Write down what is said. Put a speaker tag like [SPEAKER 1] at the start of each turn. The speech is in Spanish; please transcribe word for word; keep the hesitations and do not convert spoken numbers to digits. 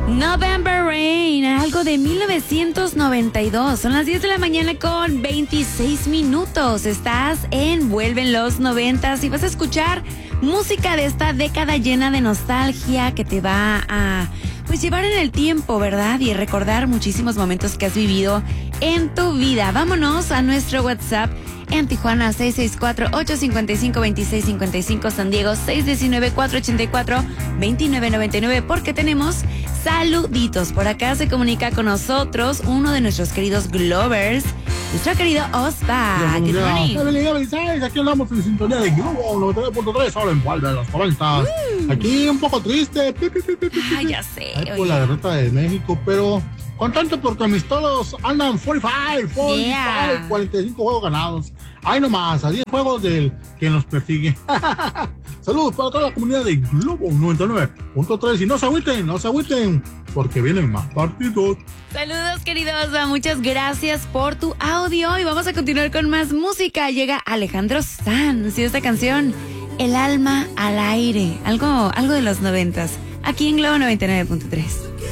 [SPEAKER 1] November Rain, algo de mil novecientos noventa y dos. Son las diez de la mañana con veintiséis minutos. Estás en Vuelven los noventas y vas a escuchar música de esta década llena de nostalgia que te va a pues llevar en el tiempo, ¿verdad? Y recordar muchísimos momentos que has vivido en tu vida. Vámonos a nuestro WhatsApp en Tijuana, seis seis cuatro, ocho cinco cinco, dos seis cinco cinco, San Diego, seis uno nueve, cuatro ocho cuatro, dos nueve nueve nueve, porque tenemos saluditos. Por acá se comunica con nosotros uno de nuestros queridos Glovers, nuestro querido Osva. Good morning.
[SPEAKER 2] Aquí andamos en sintonía de Globo noventa y nueve punto tres, ahora en Vuelven los noventas. Uh. Aquí un poco triste.
[SPEAKER 1] Ay, ya sé.
[SPEAKER 2] Ay, por la derrota de México, pero contento porque mis todos andan cuarenta y cinco, cuarenta y cinco, yeah. cuarenta y cinco juegos ganados. Ahí nomás, a diez juegos del que nos persigue. Saludos para toda la comunidad de Globo noventa y nueve punto tres. Y no se agüiten, no se agüiten, porque vienen más partidos.
[SPEAKER 1] Saludos, queridos. Muchas gracias por tu audio. Y vamos a continuar con más música. Llega Alejandro Sanz y esta canción, El alma al aire. Algo, algo de los noventas. Aquí en Globo noventa y nueve punto tres.